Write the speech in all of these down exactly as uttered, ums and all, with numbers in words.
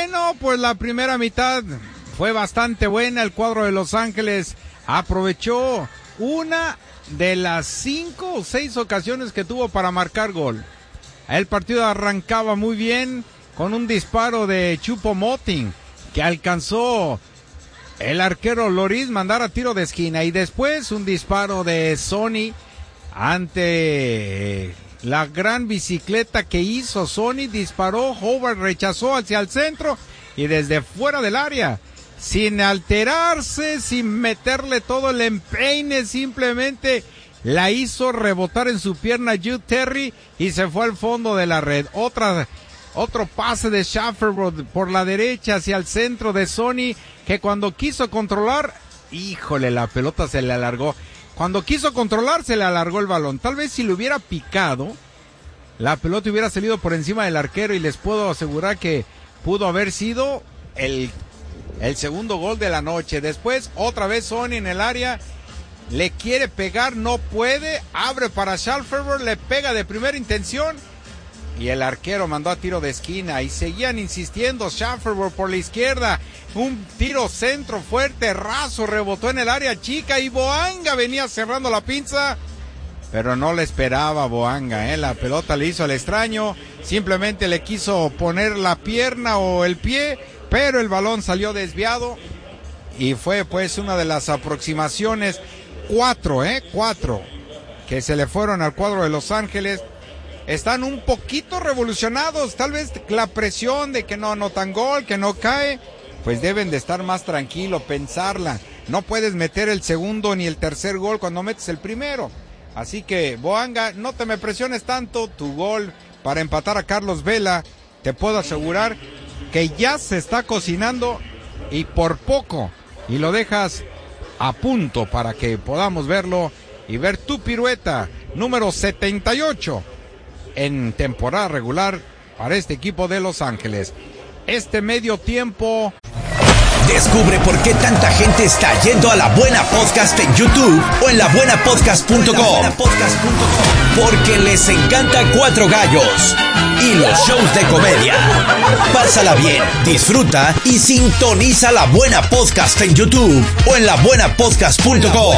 Bueno, pues la primera mitad fue bastante buena. El cuadro de Los Ángeles aprovechó una de las cinco o seis ocasiones que tuvo para marcar gol. El partido arrancaba muy bien con un disparo de Choupo-Moting que alcanzó el arquero Lloris mandar a tiro de esquina, y después un disparo de Sonny ante la gran bicicleta que hizo Sonny. Disparó, Howard rechazó hacia el centro y desde fuera del área, sin alterarse, sin meterle todo el empeine, simplemente la hizo rebotar en su pierna Jude Terry y se fue al fondo de la red. Otra, otro pase de Shaffer por la derecha hacia el centro de Sonny, que cuando quiso controlar, híjole, la pelota se le alargó. Cuando quiso controlar, se le alargó el balón. Tal vez si le hubiera picado, la pelota hubiera salido por encima del arquero y les puedo asegurar que pudo haber sido el El segundo gol de la noche. Después, otra vez Sonny en el área. Le quiere pegar, no puede. Abre para Schalferber, le pega de primera intención. Y el arquero mandó a tiro de esquina. Y seguían insistiendo. Schalferber por la izquierda. Un tiro centro fuerte, raso, rebotó en el área chica. Y Boanga venía cerrando la pinza. Pero no le esperaba Boanga, ¿eh? La pelota le hizo al extraño. Simplemente le quiso poner la pierna o el pie, pero el balón salió desviado y fue pues una de las aproximaciones, cuatro, eh, cuatro, que se le fueron al cuadro de Los Ángeles. Están un poquito revolucionados, tal vez la presión de que no anotan gol, que no cae, pues deben de estar más tranquilos, pensarla. No puedes meter el segundo ni el tercer gol cuando metes el primero. Así que, Boanga, no te me presiones tanto, tu gol para empatar a Carlos Vela, te puedo asegurar que ya se está cocinando y por poco, y lo dejas a punto para que podamos verlo y ver tu pirueta número setenta y ocho en temporada regular para este equipo de Los Ángeles. Este medio tiempo... Descubre por qué tanta gente está yendo a La Buena Podcast en YouTube o en la buena podcast punto com. Porque les encanta Cuatro Gallos y los shows de comedia. Pásala bien, disfruta y sintoniza La Buena Podcast en YouTube o en la buena podcast punto com.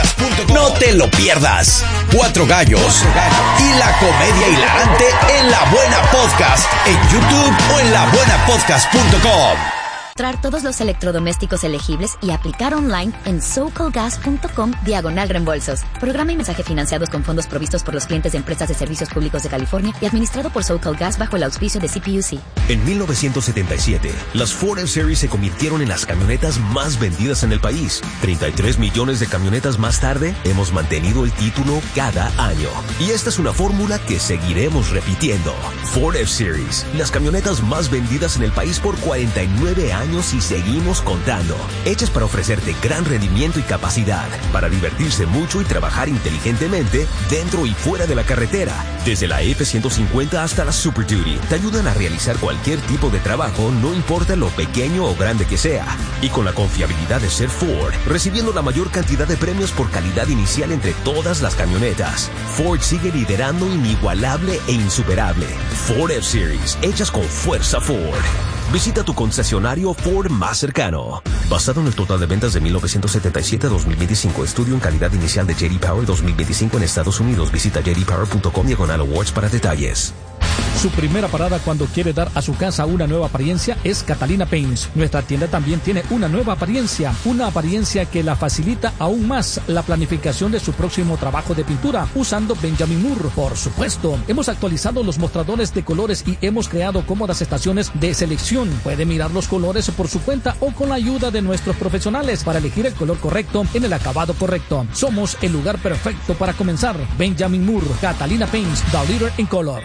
No te lo pierdas. Cuatro Gallos y la comedia hilarante en La Buena Podcast en YouTube o en la buena podcast punto com. Todos los electrodomésticos elegibles y aplicar online en socolgas punto com diagonal reembolsos. Programa y mensaje financiados con fondos provistos por los clientes de empresas de servicios públicos de California y administrado por SoCalGas bajo el auspicio de C P U C. En mil novecientos setenta y siete, las Ford F-Series se convirtieron en las camionetas más vendidas en el país. treinta y tres millones de camionetas más tarde, hemos mantenido el título cada año. Y esta es una fórmula que seguiremos repitiendo. Ford F-Series, las camionetas más vendidas en el país por cuarenta y nueve años y seguimos contando. Hechas para ofrecerte gran rendimiento y capacidad, para divertirse mucho y trabajar inteligentemente dentro y fuera de la carretera. Desde la F ciento cincuenta hasta la Super Duty, te ayudan a realizar cualquier tipo de trabajo, no importa lo pequeño o grande que sea. Y con la confiabilidad de ser Ford, recibiendo la mayor cantidad de premios por calidad inicial entre todas las camionetas. Ford sigue liderando inigualable e insuperable. Ford F-Series, hechas con fuerza Ford. Visita tu concesionario Ford más cercano. Basado en el total de ventas de mil novecientos setenta y siete a dos mil veinticinco, estudio en calidad inicial de J D Power dos mil veinticinco en Estados Unidos. Visita j d power punto com diagonal awards para detalles. Su primera parada cuando quiere dar a su casa una nueva apariencia es Catalina Paints. Nuestra tienda también tiene una nueva apariencia, una apariencia que la facilita aún más la planificación de su próximo trabajo de pintura usando Benjamin Moore. Por supuesto, hemos actualizado los mostradores de colores y hemos creado cómodas estaciones de selección. Puede mirar los colores por su cuenta o con la ayuda de nuestros profesionales para elegir el color correcto en el acabado correcto. Somos el lugar perfecto para comenzar. Benjamin Moore, Catalina Paints, the leader in color.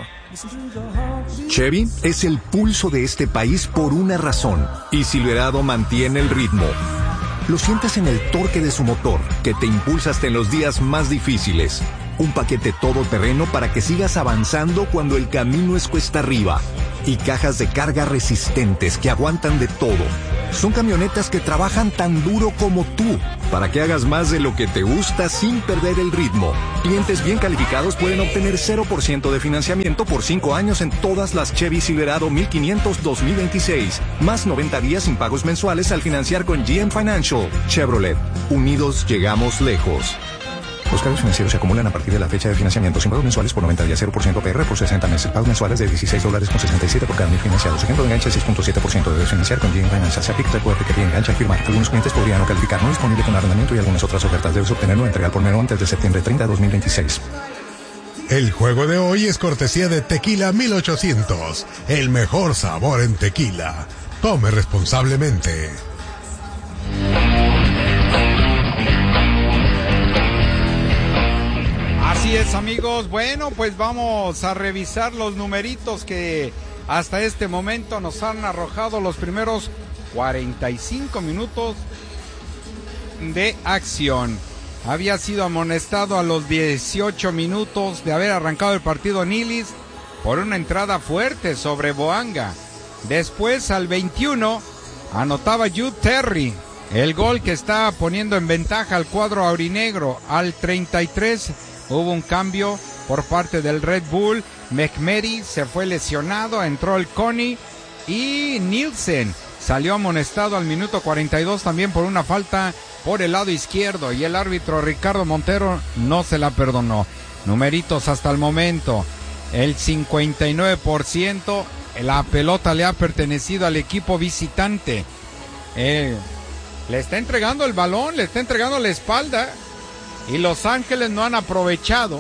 Chevy es el pulso de este país por una razón, y Silverado mantiene el ritmo. Lo sientes en el torque de su motor, que te impulsa hasta en los días más difíciles. Un paquete todoterreno para que sigas avanzando cuando el camino es cuesta arriba. Y cajas de carga resistentes que aguantan de todo. Son camionetas que trabajan tan duro como tú, para que hagas más de lo que te gusta sin perder el ritmo. Clientes bien calificados pueden obtener cero por ciento de financiamiento por cinco años en todas las Chevy Silverado mil quinientos dos mil veintiséis, más noventa días sin pagos mensuales al financiar con G M Financial. Chevrolet, unidos llegamos lejos. Los cargos financieros se acumulan a partir de la fecha de financiamiento sin pagos mensuales por noventa días, cero por ciento A P R por sesenta meses. Pagos mensuales de dieciséis dólares con sesenta y siete por cada mil financiados. Ejemplo de enganche seis punto siete por ciento. Debes financiar con G M Financial. Se aplica el poder que engancha y firmar. Algunos clientes podrían no calificar. No disponible con arrendamiento y algunas otras ofertas. Debes obtenerlo entregar por menor antes de septiembre treinta de dos mil veintiséis. El juego de hoy es cortesía de Tequila mil ochocientos. El mejor sabor en tequila. Tome responsablemente. Así es, amigos. Bueno, pues vamos a revisar los numeritos que hasta este momento nos han arrojado los primeros cuarenta y cinco minutos de acción. Había sido amonestado a los dieciocho minutos de haber arrancado el partido Nilis por una entrada fuerte sobre Boanga. Después, al veintiuno, anotaba Jude Terry, el gol que está poniendo en ventaja al cuadro aurinegro. Al treinta y tres hubo un cambio por parte del Red Bull. McMurray se fue lesionado, entró el Coney y Nielsen salió amonestado al minuto cuarenta y dos también por una falta por el lado izquierdo, y el árbitro Ricardo Montero no se la perdonó. Numeritos hasta el momento: el cincuenta y nueve por ciento la pelota le ha pertenecido al equipo visitante. Eh, le está entregando el balón, le está entregando la espalda, y Los Ángeles no han aprovechado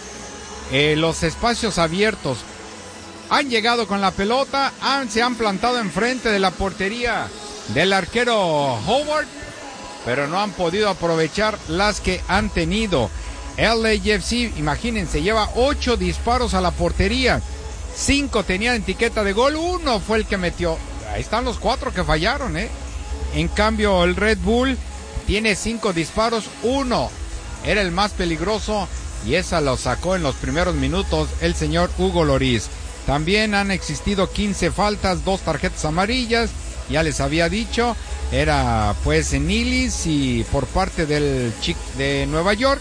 eh, los espacios abiertos. Han llegado con la pelota, han, se han plantado enfrente de la portería del arquero Howard, pero no han podido aprovechar las que han tenido. L A F C, imagínense, lleva ocho disparos a la portería, cinco tenían etiqueta de gol, uno fue el que metió. Ahí están los cuatro que fallaron, ¿eh? En cambio, el Red Bull tiene cinco disparos, uno era el más peligroso, y esa lo sacó en los primeros minutos el señor Hugo Lloris. También han existido quince faltas, dos tarjetas amarillas, ya les había dicho, era pues en Nilis y por parte del Chic de Nueva York,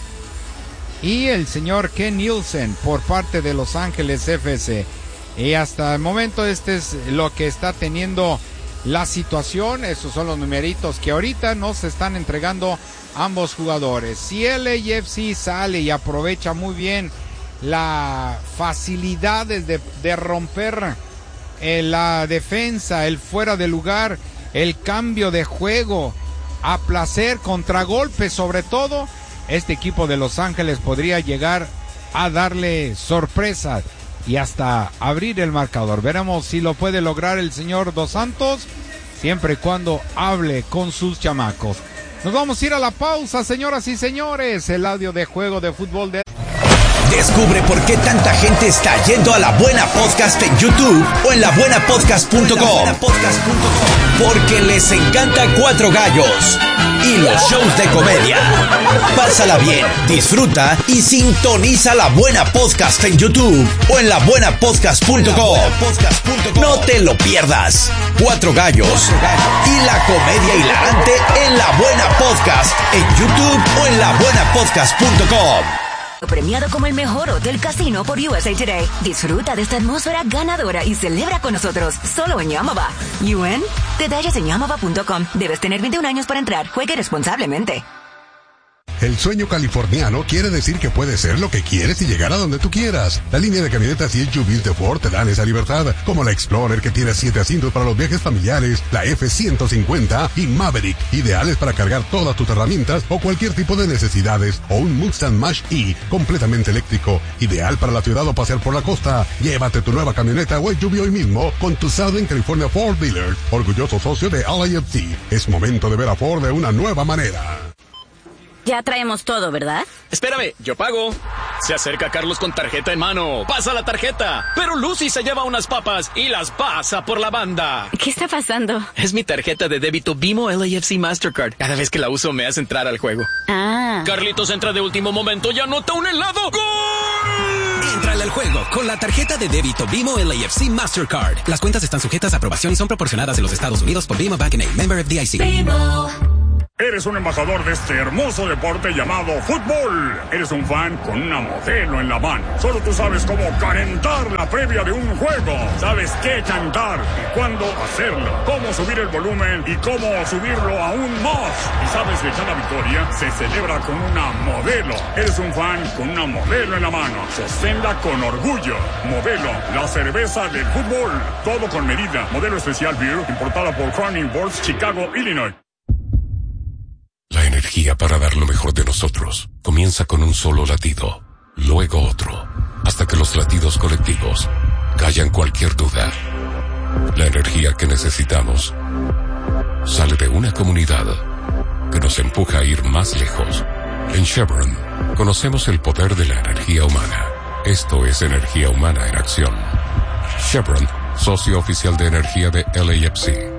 y el señor Ken Nielsen por parte de Los Ángeles F C. Y hasta el momento este es lo que está teniendo la situación. Esos son los numeritos que ahorita nos están entregando ambos jugadores. Si el L A F C sale y aprovecha muy bien la facilidad de, de romper eh, la defensa, el fuera de lugar, el cambio de juego a placer, contragolpe sobre todo, este equipo de Los Ángeles podría llegar a darle sorpresas y hasta abrir el marcador. Veremos si lo puede lograr el señor Dos Santos, siempre y cuando hable con sus chamacos. Nos vamos a ir a la pausa, señoras y señores. El audio de juego de fútbol de... Descubre por qué tanta gente está yendo a La Buena Podcast en YouTube o en la buena podcast punto com. Porque les encanta Cuatro Gallos y los shows de comedia. Pásala bien, disfruta y sintoniza La Buena Podcast en YouTube o en la buena podcast punto com. No te lo pierdas. Cuatro Gallos y la comedia hilarante en La Buena Podcast en YouTube o en la buena podcast punto com. Premiado como el mejor hotel casino por U S A Today. Disfruta de esta atmósfera ganadora y celebra con nosotros solo en Yamava. ¿U N? Detalles en yamava punto com. Debes tener veintiún años para entrar. Juegue responsablemente. El sueño californiano quiere decir que puedes ser lo que quieres y llegar a donde tú quieras. La línea de camionetas y S U Vs de Ford te dan esa libertad, como la Explorer, que tiene siete asientos para los viajes familiares, la F ciento cincuenta y Maverick, ideales para cargar todas tus herramientas o cualquier tipo de necesidades, o un Mustang Mach-E, completamente eléctrico, ideal para la ciudad o pasear por la costa. Llévate tu nueva camioneta o S U V hoy mismo con tu Southern California Ford Dealer, orgulloso socio de L A F C. Es momento de ver a Ford de una nueva manera. Ya traemos todo, ¿verdad? Espérame, yo pago. Se acerca Carlos con tarjeta en mano. Pasa la tarjeta. Pero Lucy se lleva unas papas y las pasa por la banda. ¿Qué está pasando? Es mi tarjeta de débito Bimo L A F C Mastercard. Cada vez que la uso me hace entrar al juego. Ah. Carlitos entra de último momento y anota un helado. ¡Gol! Éntrale al juego con la tarjeta de débito BMO L A F C Mastercard. Las cuentas están sujetas a aprobación y son proporcionadas en los Estados Unidos por B M O Bank N A, member F D I C. Eres un embajador de este hermoso deporte llamado fútbol. Eres un fan con una modelo en la mano. Solo tú sabes cómo calentar la previa de un juego. Sabes qué cantar y cuándo hacerlo. Cómo subir el volumen y cómo subirlo aún más. Y sabes que cada victoria se celebra con una modelo. Eres un fan con una modelo en la mano. Sosténla con orgullo. Modelo, la cerveza del fútbol. Todo con medida. Modelo especial beer importada por Crown Imports, Chicago, Illinois. La energía para dar lo mejor de nosotros comienza con un solo latido, luego otro, hasta que los latidos colectivos callan cualquier duda. La energía que necesitamos sale de una comunidad que nos empuja a ir más lejos. En Chevron conocemos el poder de la energía humana. Esto es energía humana en acción. Chevron, socio oficial de energía de L A F C.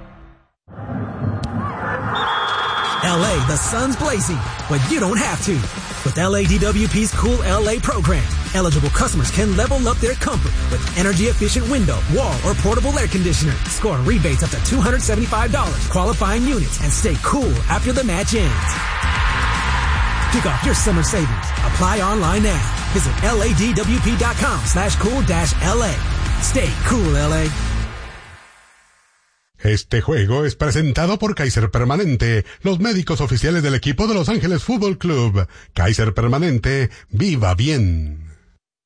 L A, the sun's blazing, but you don't have to. With L A D W P's Cool L A program, eligible customers can level up their comfort with energy-efficient window, wall, or portable air conditioner. Score rebates up to two hundred seventy-five dollars, qualifying units, and stay cool after the match ends. Kick off your summer savings. Apply online now. Visit ladwp.com slash cool dash LA. Stay cool, L A. Este juego es presentado por Kaiser Permanente, los médicos oficiales del equipo de Los Ángeles Fútbol Club. Kaiser Permanente, ¡viva bien!